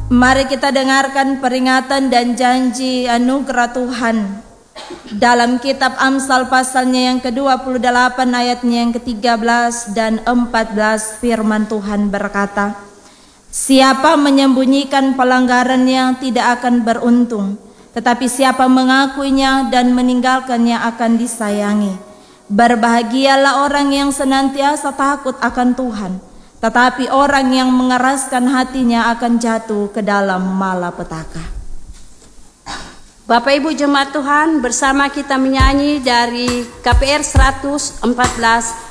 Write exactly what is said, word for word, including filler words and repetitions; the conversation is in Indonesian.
Mari kita dengarkan peringatan dan janji anugerah Tuhan dalam kitab Amsal pasalnya yang ke dua puluh delapan ayatnya yang ke tiga belas dan empat belas. Firman Tuhan berkata, siapa menyembunyikan pelanggarannya tidak akan beruntung, tetapi siapa mengakuinya dan meninggalkannya akan disayangi. Berbahagialah orang yang senantiasa takut akan Tuhan, tetapi orang yang mengeraskan hatinya akan jatuh ke dalam malapetaka. Bapak Ibu jemaat Tuhan, bersama kita menyanyi dari K P R seratus empat belas